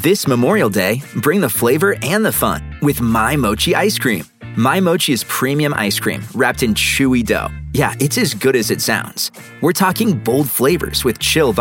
This Memorial Day, bring the flavor and the fun with My Mochi ice cream. My Mochi is premium ice cream wrapped in chewy dough. Yeah, it's as good as it sounds. We're talking bold flavors with chill vibes.